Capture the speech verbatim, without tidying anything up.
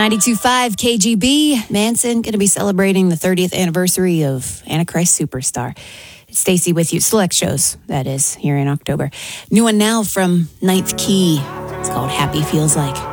ninety-two point five K G B. Manson going to be celebrating the thirtieth anniversary of Antichrist Superstar. It's Stacey with you. Select shows, that is, here in October. New one now from Ninth Key. It's called Happy Feels Like.